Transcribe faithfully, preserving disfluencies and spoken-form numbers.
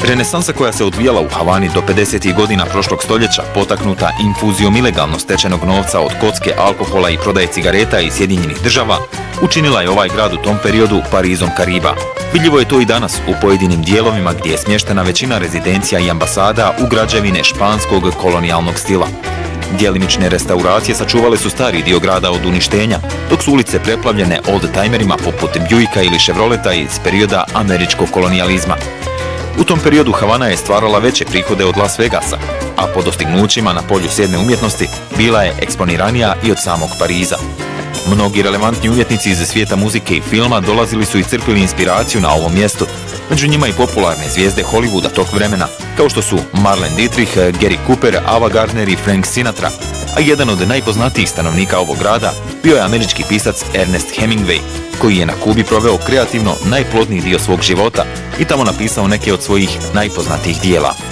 Renesansa koja se odvijala u Havani do pedesetih godina prošlog stoljeća, potaknuta infuzijom ilegalno stečenog novca od kocke, alkohola i prodaje cigareta iz Sjedinjenih država, učinila je ovaj grad u tom periodu Parizom Kariba. Vidljivo je to i danas u pojedinim dijelovima gdje je smještena većina rezidencija i ambasada u građevine španskog kolonijalnog stila. Djelimične restauracije sačuvale su stari dio grada od uništenja, dok su ulice preplavljene oldtimerima poput Buicka ili Chevroleta iz perioda američkog kolonijalizma. U tom periodu Havana je stvarala veće prihode od Las Vegasa, a po dostignućima na polju sjedne umjetnosti bila je eksponiranija i od samog Pariza. Mnogi relevantni umjetnici iz svijeta muzike i filma dolazili su i crpili inspiraciju na ovom mjestu, među njima i popularne zvijezde Hollywooda tog vremena, kao što su Marlene Dietrich, Gary Cooper, Ava Gardner i Frank Sinatra, a jedan od najpoznatijih stanovnika ovog grada bio je američki pisac Ernest Hemingway, koji je na Kubi proveo kreativno najplodniji dio svog života i tamo napisao neke od svojih najpoznatijih dijela.